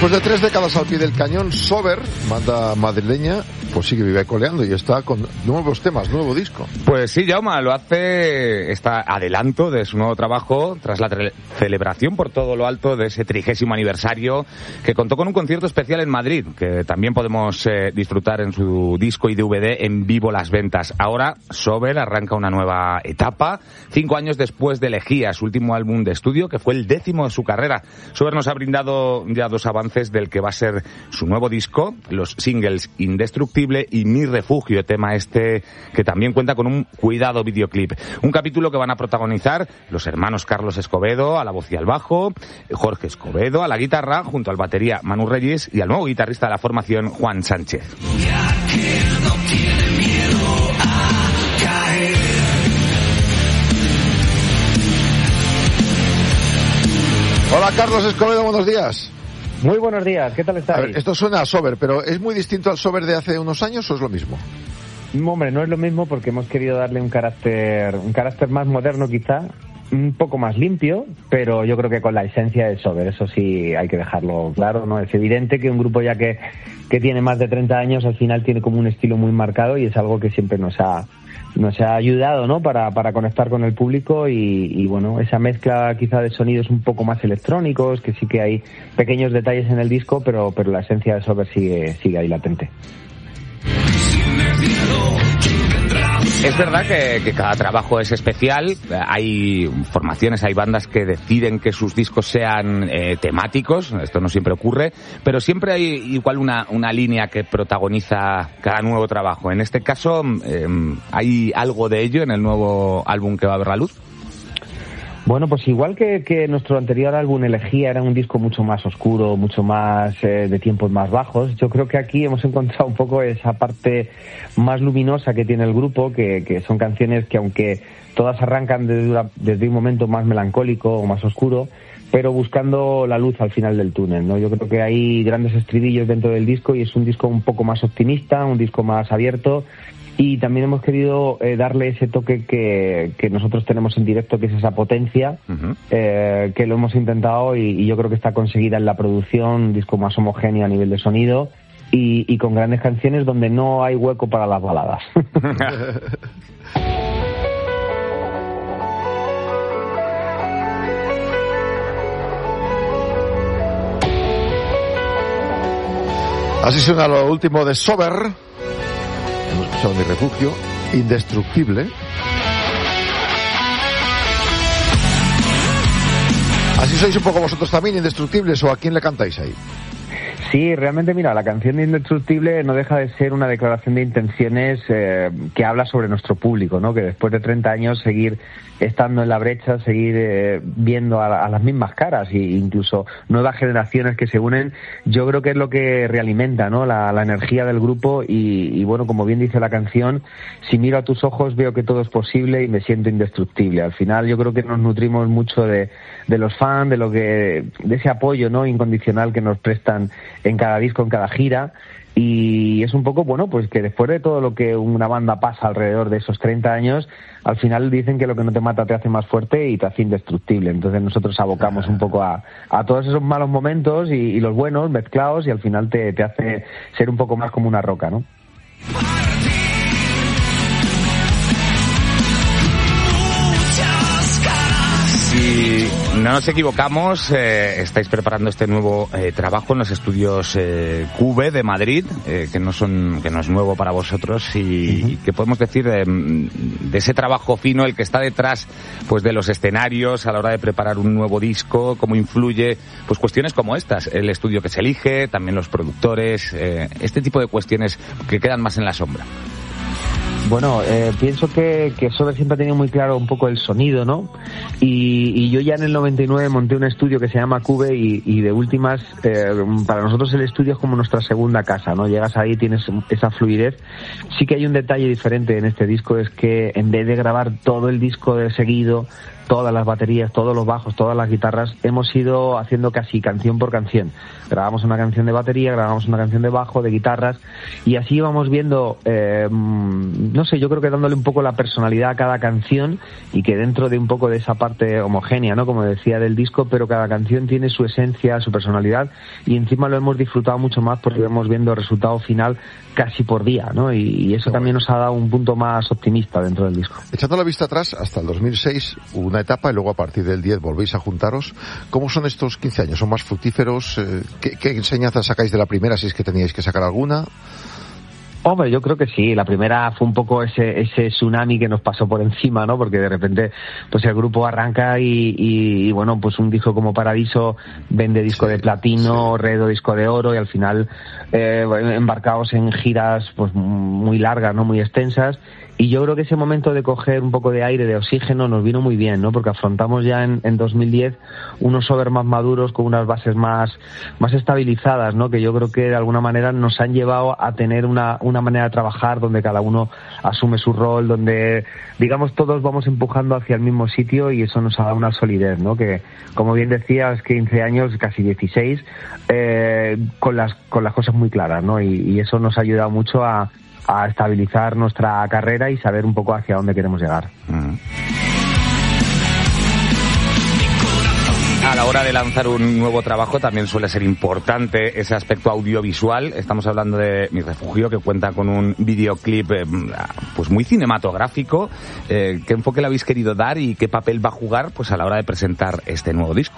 Después de 3 décadas al pie del cañón, Sober, banda madrileña, pues sigue vive coleando y está con nuevos temas, nuevo disco. Pues sí, Jaume, lo hace, está adelanto de su nuevo trabajo tras la celebración por todo lo alto de ese 30º aniversario, que contó con un concierto especial en Madrid, que también podemos disfrutar en su disco y DVD en vivo las ventas. Ahora, Sober arranca una nueva etapa, 5 años después de Elegía, su último álbum de estudio, que fue el 10º de su carrera. Sober nos ha brindado ya 2 avances del que va a ser su nuevo disco, los singles Indestructible y Mi Refugio, tema este que también cuenta con un cuidado videoclip. Un capítulo que van a protagonizar los hermanos Carlos Escobedo a la voz y al bajo, Jorge Escobedo a la guitarra, junto al batería Manu Reyes y al nuevo guitarrista de la formación, Juan Sánchez. Hola Carlos Escobedo, buenos días. Muy buenos días, ¿qué tal estáis? A ver, esto suena a Sober, pero ¿es muy distinto al Sober de hace unos años o es lo mismo? Hombre, no es lo mismo porque hemos querido darle un carácter más moderno quizá, un poco más limpio, pero yo creo que con la esencia de Sober, eso sí hay que dejarlo claro, ¿no? Es evidente que un grupo ya que tiene más de 30 años al final tiene como un estilo muy marcado y es algo que siempre nos ha ayudado, ¿no? Para conectar con el público y bueno, esa mezcla quizá de sonidos un poco más electrónicos, que sí que hay pequeños detalles en el disco, pero la esencia de Sober sigue ahí latente. Es verdad que cada trabajo es especial, hay formaciones, hay bandas que deciden que sus discos sean temáticos, esto no siempre ocurre, pero siempre hay igual una línea que protagoniza cada nuevo trabajo. En este caso, ¿hay algo de ello en el nuevo álbum que va a ver la luz? Bueno, pues igual que nuestro anterior álbum Elegía era un disco mucho más oscuro, mucho más de tiempos más bajos, yo creo que aquí hemos encontrado un poco esa parte más luminosa que tiene el grupo, que son canciones que aunque todas arrancan desde un momento más melancólico o más oscuro, pero buscando la luz al final del túnel, ¿no? Yo creo que hay grandes estribillos dentro del disco y es un disco un poco más optimista, un disco más abierto. Y también hemos querido darle ese toque que nosotros tenemos en directo, que es esa potencia, que lo hemos intentado y yo creo que está conseguida en la producción, un disco más homogéneo a nivel de sonido y con grandes canciones donde no hay hueco para las baladas. Así suena lo último de Sober. Hemos escuchado Mi Refugio, Indestructible. ¿Así sois un poco vosotros también, indestructibles, o a quién le cantáis ahí? Sí, realmente, mira, la canción de Indestructible no deja de ser una declaración de intenciones que habla sobre nuestro público, ¿no? Que después de 30 años seguir estando en la brecha, seguir viendo a las mismas caras e incluso nuevas generaciones que se unen, yo creo que es lo que realimenta, ¿no? La energía del grupo y bueno, como bien dice la canción, si miro a tus ojos veo que todo es posible y me siento indestructible. Al final yo creo que nos nutrimos mucho de los fans, de ese apoyo, ¿no? Incondicional que nos prestan en cada disco, en cada gira. Y es un poco, bueno, pues que después de todo lo que una banda pasa alrededor de esos 30 años, al final dicen que lo que no te mata te hace más fuerte y te hace indestructible. Entonces nosotros abocamos un poco a todos esos malos momentos y los buenos mezclados y al final te hace ser un poco más como una roca, ¿no? Si no nos equivocamos, estáis preparando este nuevo trabajo en los estudios Cube de Madrid, que no es nuevo para vosotros y que podemos decir de ese trabajo fino, el que está detrás pues de los escenarios a la hora de preparar un nuevo disco, cómo influye pues cuestiones como estas, el estudio que se elige, también los productores, este tipo de cuestiones que quedan más en la sombra. Bueno, pienso que Sober siempre ha tenido muy claro un poco el sonido, ¿no? Y yo ya en el 99 monté un estudio que se llama Cube y de últimas, para nosotros el estudio es como nuestra segunda casa, ¿no? Llegas ahí, tienes esa fluidez. Sí que hay un detalle diferente en este disco, es que en vez de grabar todo el disco de seguido, todas las baterías, todos los bajos, todas las guitarras, hemos ido haciendo casi canción por canción. Grabamos una canción de batería, grabamos una canción de bajo, de guitarras, y así íbamos viendo, no sé, yo creo que dándole un poco la personalidad a cada canción, y que dentro de un poco de esa parte homogénea, ¿no? Como decía, del disco, pero cada canción tiene su esencia, su personalidad, y encima lo hemos disfrutado mucho más porque vamos viendo el resultado final casi por día, ¿no? Y eso también nos ha dado un punto más optimista dentro del disco. Echando la vista atrás, hasta el 2006 hubo una etapa y luego a partir del 10 volvéis a juntaros. ¿Cómo son estos 15 años? ¿Son más fructíferos? ¿Qué enseñanzas sacáis de la primera, si es que teníais que sacar alguna? Hombre, yo creo que sí. La primera fue un poco ese tsunami que nos pasó por encima, ¿no? Porque de repente, pues el grupo arranca y bueno, pues un disco como Paradiso vende disco de platino, Redo disco de oro, y al final embarcados en giras pues muy largas, ¿no? Muy extensas. Y yo creo que ese momento de coger un poco de aire, de oxígeno, nos vino muy bien, ¿no? Porque afrontamos ya en 2010 unos Sober más maduros, con unas bases más estabilizadas, ¿no? Que yo creo que de alguna manera nos han llevado a tener una manera de trabajar donde cada uno asume su rol, donde, digamos, todos vamos empujando hacia el mismo sitio, y eso nos ha dado una solidez, ¿no? Que, como bien decías, 15 años, casi 16, con las cosas muy claras, ¿no? Y eso nos ha ayudado mucho a estabilizar nuestra carrera y saber un poco hacia dónde queremos llegar. A la hora de lanzar un nuevo trabajo también suele ser importante ese aspecto audiovisual. Estamos hablando de Mi Refugio, que cuenta con un videoclip pues muy cinematográfico. ¿Qué enfoque le habéis querido dar y qué papel va a jugar pues a la hora de presentar este nuevo disco?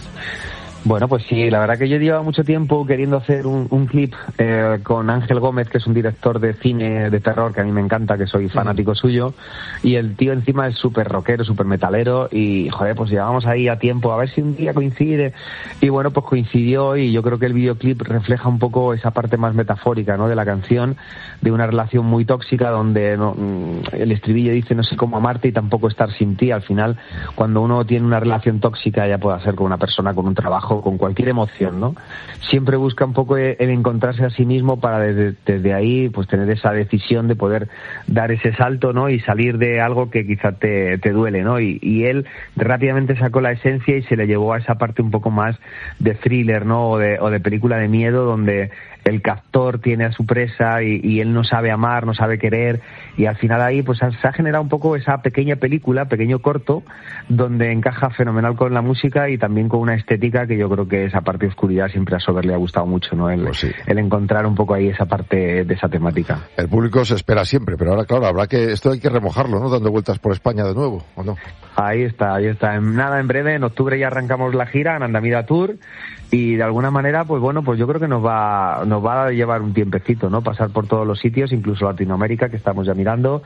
Bueno, pues sí, la verdad que yo llevaba mucho tiempo queriendo hacer un clip con Ángel Gómez, que es un director de cine de terror que a mí me encanta, que soy fanático suyo, y el tío encima es súper rockero, súper metalero, y joder, pues llevamos ahí a tiempo, a ver si un día coincide, y bueno, pues coincidió, y yo creo que el videoclip refleja un poco esa parte más metafórica, ¿no?, de la canción, de una relación muy tóxica donde el estribillo dice no sé cómo amarte y tampoco estar sin ti. Al final, cuando uno tiene una relación tóxica, ya puede ser con una persona, con un trabajo, con cualquier emoción, ¿no? Siempre busca un poco el encontrarse a sí mismo para desde ahí pues tener esa decisión de poder dar ese salto, ¿no? Y salir de algo que quizá te duele, ¿no? Y él rápidamente sacó la esencia y se le llevó a esa parte un poco más de thriller, ¿no? O de película de miedo, donde el captor tiene a su presa y él no sabe amar, no sabe querer, y al final ahí pues se ha generado un poco esa pequeña película, pequeño corto, donde encaja fenomenal con la música y también con una estética que yo creo que esa parte de oscuridad siempre a Sober le ha gustado mucho, ¿no? El encontrar un poco ahí esa parte de esa temática. El público se espera siempre, pero ahora claro, esto hay que remojarlo, ¿no? Dando vueltas por España de nuevo, ¿o no? Ahí está. En breve, en octubre ya arrancamos la gira, en Andamida Tour, y de alguna manera, pues bueno, pues yo creo que nos va a llevar un tiempecito, ¿no? Pasar por todos los sitios, incluso Latinoamérica, que estamos ya mirando,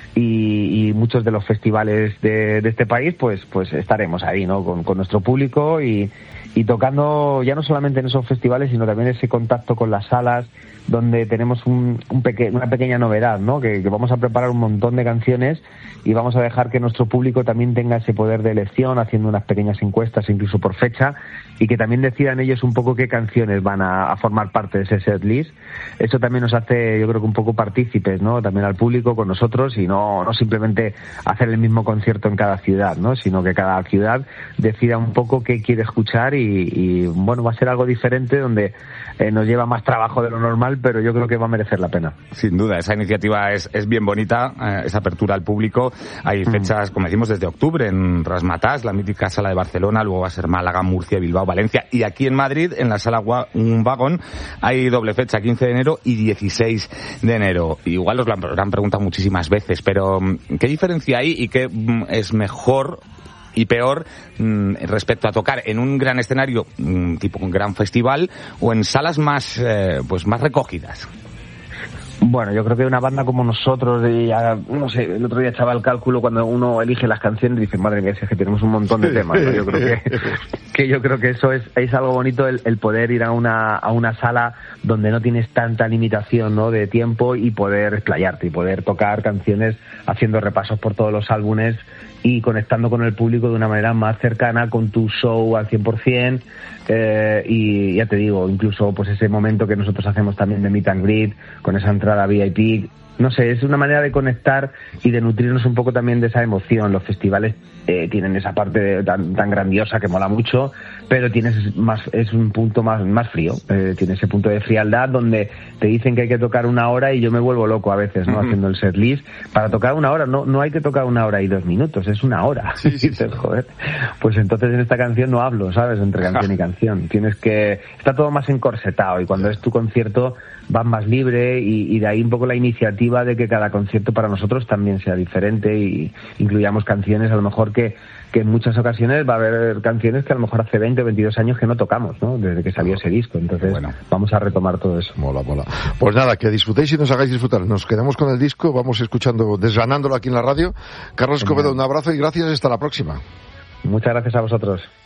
y muchos de los festivales de este país, pues estaremos ahí, ¿no? Con nuestro público y tocando ya no solamente en esos festivales, sino también ese contacto con las salas, donde tenemos una pequeña novedad, ¿no? Que vamos a preparar un montón de canciones y vamos a dejar que nuestro público también tenga ese poder de elección, haciendo unas pequeñas encuestas incluso por fecha, y que también decidan ellos un poco qué canciones van a formar parte de ese setlist. Eso también nos hace, yo creo que un poco partícipes, ¿no? También al público con nosotros, y no simplemente hacer el mismo concierto en cada ciudad, ¿no? Sino que cada ciudad decida un poco qué quiere escuchar y bueno, va a ser algo diferente, donde nos lleva más trabajo de lo normal, pero yo creo que va a merecer la pena. Sin duda, esa iniciativa es bien bonita, esa apertura al público. Hay fechas, como decimos, desde octubre en Razzmatazz, la mítica sala de Barcelona, luego va a ser Málaga, Murcia, Bilbao, Valencia, y aquí en Madrid, en la sala Wagon, hay doble fecha, 15 de enero y 16 de enero. Igual os lo han preguntado muchísimas veces, pero ¿qué diferencia hay y qué es mejor y peor respecto a tocar en un gran escenario, tipo un gran festival, o en salas más recogidas? Bueno, yo creo que una banda como nosotros, no sé, el otro día echaba el cálculo cuando uno elige las canciones y dice, madre mía, es que tenemos un montón de temas, ¿no? Yo creo que eso es algo bonito, el poder ir a una sala donde no tienes tanta limitación, ¿no?, de tiempo, y poder explayarte y poder tocar canciones haciendo repasos por todos los álbumes y conectando con el público de una manera más cercana, con tu show al 100%, y ya te digo, incluso pues ese momento que nosotros hacemos también de meet and greet, con esa entrada VIP, no sé, es una manera de conectar y de nutrirnos un poco también de esa emoción. Los festivales tienen esa parte tan grandiosa que mola mucho, pero es un punto más frío. Tiene ese punto de frialdad donde te dicen que hay que tocar 1 hora y yo me vuelvo loco a veces, ¿no? Haciendo el setlist. Para tocar 1 hora, no hay que tocar 1 hora y 2 minutos, es 1 hora. Sí. Dices, joder, pues entonces en esta canción no hablo, ¿sabes? Entre canción y canción. Está todo más encorsetado, y cuando es tu concierto vas más libre, y de ahí un poco la iniciativa de que cada concierto para nosotros también sea diferente y incluyamos canciones a lo mejor que en muchas ocasiones va a haber canciones que a lo mejor hace 20 o 22 años que no tocamos, ¿no? Desde que salió ese disco. Entonces vamos a retomar todo eso. Mola. Pues nada, que disfrutéis y nos hagáis disfrutar. Nos quedamos con el disco, vamos escuchando, desgranándolo aquí en la radio. Carlos Escobedo, un abrazo y gracias, hasta la próxima. Muchas gracias a vosotros.